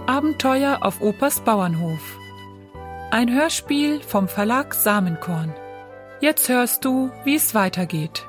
Abenteuer auf Opas Bauernhof. Ein Hörspiel vom Verlag Samenkorn. Jetzt hörst du, wie es weitergeht.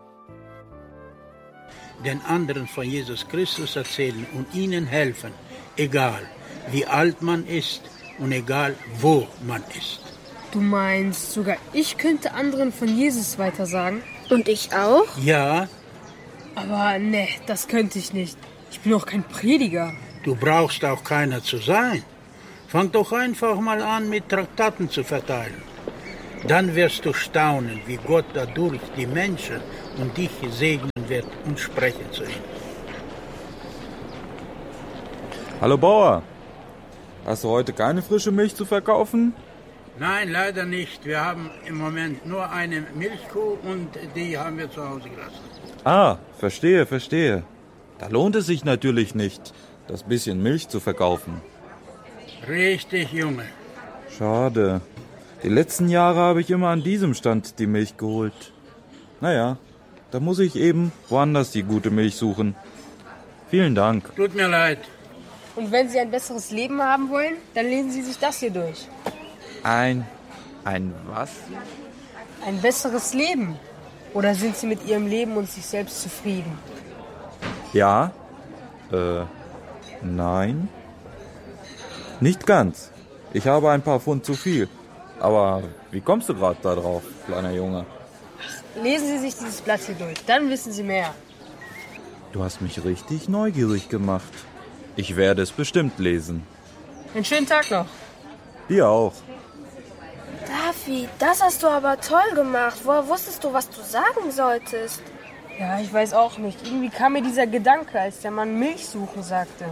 Den anderen von Jesus Christus erzählen und ihnen helfen, egal wie alt man ist und egal wo man ist. Du meinst, sogar ich könnte anderen von Jesus weitersagen? Und ich auch? Ja. Aber ne, das könnte ich nicht. Ich bin auch kein Prediger. Du brauchst auch keiner zu sein. Fang doch einfach mal an, mit Traktaten zu verteilen. Dann wirst du staunen, wie Gott dadurch die Menschen und dich segnen wird und sprechen zu ihnen. Hallo Bauer, hast du heute keine frische Milch zu verkaufen? Nein, leider nicht. Wir haben im Moment nur eine Milchkuh und die haben wir zu Hause gelassen. Ah, verstehe. Da lohnt es sich natürlich nicht, das bisschen Milch zu verkaufen. Richtig, Junge. Schade. Die letzten Jahre habe ich immer an diesem Stand die Milch geholt. Naja, da muss ich eben woanders die gute Milch suchen. Vielen Dank. Tut mir leid. Und wenn Sie ein besseres Leben haben wollen, dann lesen Sie sich das hier durch. Ein was? Ein besseres Leben. Oder sind Sie mit Ihrem Leben und sich selbst zufrieden? Ja? Nein? Nicht ganz. Ich habe ein paar Pfund zu viel. Aber wie kommst du gerade da drauf, kleiner Junge? Lesen Sie sich dieses Blatt hier durch, dann wissen Sie mehr. Du hast mich richtig neugierig gemacht. Ich werde es bestimmt lesen. Einen schönen Tag noch. Dir auch. Davi, das hast du aber toll gemacht. Woher wusstest du, was du sagen solltest? Ja, ich weiß auch nicht. Irgendwie kam mir dieser Gedanke, als der Mann Milch suchen sagte.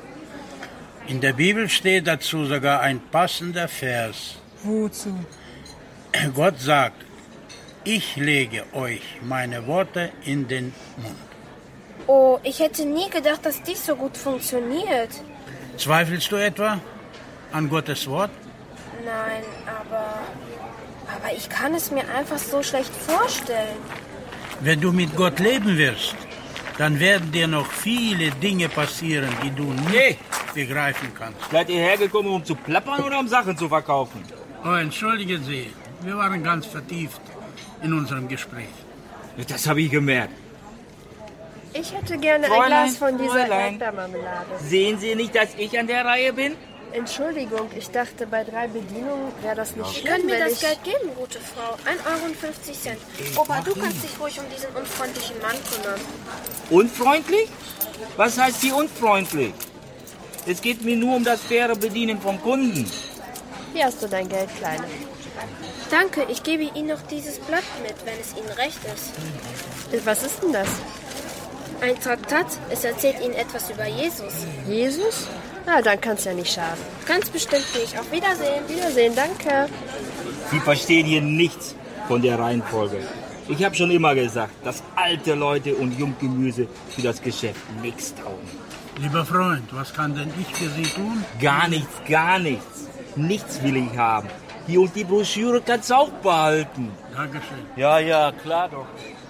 In der Bibel steht dazu sogar ein passender Vers. Wozu? Gott sagt, ich lege euch meine Worte in den Mund. Oh, ich hätte nie gedacht, dass dies so gut funktioniert. Zweifelst du etwa an Gottes Wort? Nein, aber ich kann es mir einfach so schlecht vorstellen. Wenn du mit Gott leben wirst, dann werden dir noch viele Dinge passieren, die du nicht begreifen kannst. Seid ihr hergekommen, um zu plappern oder um Sachen zu verkaufen? Oh, entschuldigen Sie, wir waren ganz vertieft in unserem Gespräch. Das habe ich gemerkt. Ich hätte gerne Fräulein, ein Glas von dieser Fräulein. Erdbeermarmelade. Sehen Sie nicht, dass ich an der Reihe bin? Entschuldigung, ich dachte, bei 3 Bedienungen wäre das nicht schlimm. Können wir wenn das ich... Geld geben, gute Frau? 1,50 €. Opa, du kannst dich ruhig um diesen unfreundlichen Mann kümmern. Unfreundlich? Was heißt hier unfreundlich? Es geht mir nur um das faire Bedienen von Kunden. Hier hast du dein Geld, Kleine. Danke, ich gebe Ihnen noch dieses Blatt mit, wenn es Ihnen recht ist. Und was ist denn das? Ein Traktat, es erzählt Ihnen etwas über Jesus. Jesus? Na, dann kann es ja nicht schaden. Ganz bestimmt nicht. Auf Wiedersehen. Wiedersehen, danke. Sie verstehen hier nichts von der Reihenfolge. Ich habe schon immer gesagt, dass alte Leute und Junggemüse für das Geschäft nichts taugen. Lieber Freund, was kann denn ich für Sie tun? Gar nichts. Nichts will ich haben. Hier und die Broschüre kannst du auch behalten. Dankeschön. Ja, klar doch.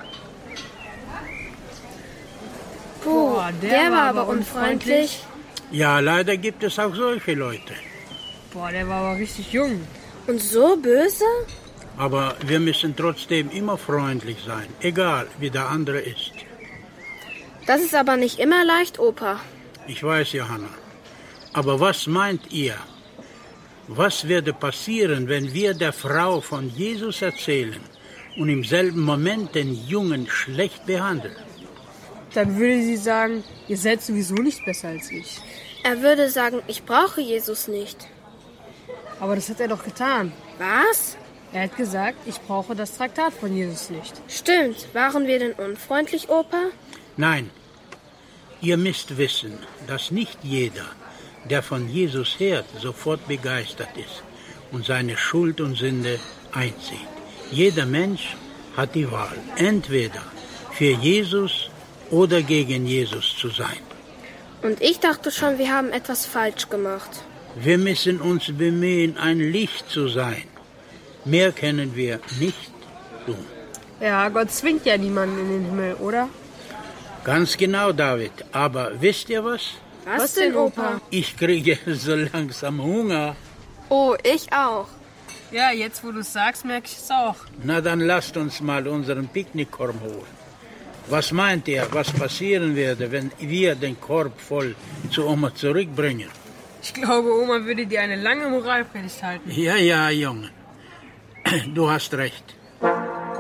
Puh, der war aber unfreundlich. Ja, leider gibt es auch solche Leute. Boah, der war aber richtig jung. Und so böse? Aber wir müssen trotzdem immer freundlich sein, egal wie der andere ist. Das ist aber nicht immer leicht, Opa. Ich weiß, Johanna. Aber was meint ihr? Was würde passieren, wenn wir der Frau von Jesus erzählen und im selben Moment den Jungen schlecht behandeln? Dann würde sie sagen, ihr seid sowieso nicht besser als ich. Er würde sagen, ich brauche Jesus nicht. Aber das hat er doch getan. Was? Er hat gesagt, ich brauche das Traktat von Jesus nicht. Stimmt. Waren wir denn unfreundlich, Opa? Nein, ihr müsst wissen, dass nicht jeder, der von Jesus hört, sofort begeistert ist und seine Schuld und Sünde einsieht. Jeder Mensch hat die Wahl, entweder für Jesus oder gegen Jesus zu sein. Und ich dachte schon, wir haben etwas falsch gemacht. Wir müssen uns bemühen, ein Licht zu sein. Mehr können wir nicht tun. Ja, Gott zwingt ja niemanden in den Himmel, oder? Ganz genau, David. Aber wisst ihr was? Was denn, Opa? Ich kriege so langsam Hunger. Oh, ich auch. Ja, jetzt wo du es sagst, merke ich es auch. Na, dann lasst uns mal unseren Picknickkorb holen. Was meint ihr, was passieren würde, wenn wir den Korb voll zu Oma zurückbringen? Ich glaube, Oma würde dir eine lange Moralpredigt halten. Ja, Junge. Du hast recht.